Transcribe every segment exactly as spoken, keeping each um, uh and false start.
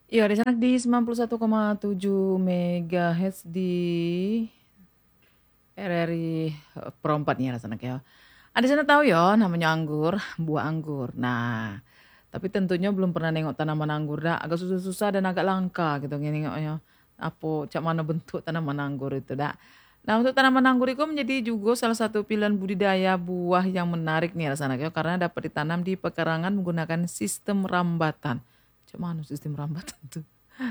Iya, di sana di sembilan puluh satu koma tujuh megahertz di R R I eh, perempat nih sana ya. Ada sana tahu ya namanya anggur, buah anggur. Nah, tapi tentunya belum pernah nengok tanaman anggur dah, agak susah-susah dan agak langka gitu nengoknya. Apa cak mana bentuk tanaman anggur itu dah. Nah, untuk tanaman anggur itu menjadi juga salah satu pilihan budidaya buah yang menarik nih rasanya ya, karena dapat ditanam di pekarangan menggunakan sistem rambatan. Cak mana sistem rambatan tuh?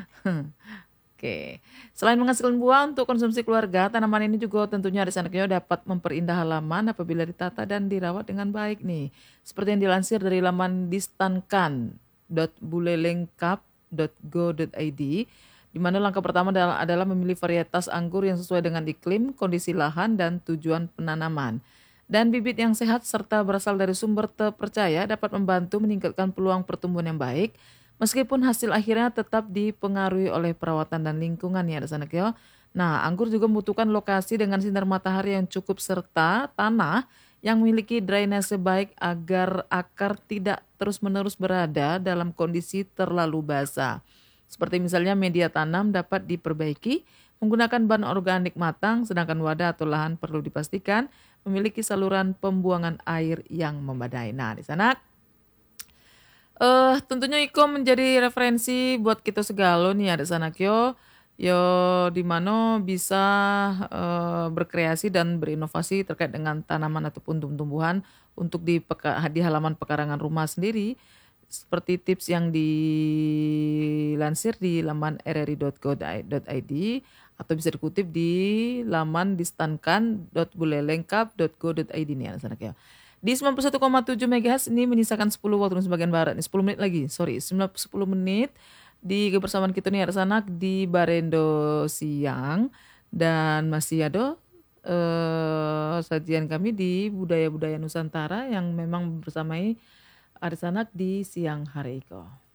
Oke, selain menghasilkan buah untuk konsumsi keluarga, tanaman ini juga tentunya ada anaknya dapat memperindah halaman apabila ditata dan dirawat dengan baik nih. Seperti yang dilansir dari laman distankan dot bulelengkap dot go dot i d, di mana langkah pertama adalah, adalah memilih varietas anggur yang sesuai dengan iklim, kondisi lahan, dan tujuan penanaman. Dan bibit yang sehat serta berasal dari sumber terpercaya dapat membantu meningkatkan peluang pertumbuhan yang baik. Meskipun hasil akhirnya tetap dipengaruhi oleh perawatan dan lingkungan ya anak ya. Nah, anggur juga membutuhkan lokasi dengan sinar matahari yang cukup serta tanah yang memiliki drainase baik agar akar tidak terus-menerus berada dalam kondisi terlalu basah. Seperti misalnya media tanam dapat diperbaiki menggunakan bahan organik matang, sedangkan wadah atau lahan perlu dipastikan memiliki saluran pembuangan air yang memadai. Nah, di sana Eh, tentunya Iko menjadi referensi buat kita segala nih ada Sanakyo, yo di mana bisa eh, berkreasi dan berinovasi terkait dengan tanaman ataupun tumbuh-tumbuhan untuk di, peka- di halaman pekarangan rumah sendiri. Seperti tips yang dilansir di laman r r i dot go dot i d atau bisa dikutip di laman distankan dot bulelengkap dot go dot i d nih anak ya. Di sembilan puluh satu koma tujuh megahertz ini menyisakan sepuluh waktu Indonesia bagian barat nih, sepuluh menit lagi. Sorry, sembilan sepuluh menit di kebersamaan kita nih ada sanak di Barendo siang dan masih ada eh sajian kami di budaya-budaya Nusantara yang memang bersamai ada sanak di siang hari itu.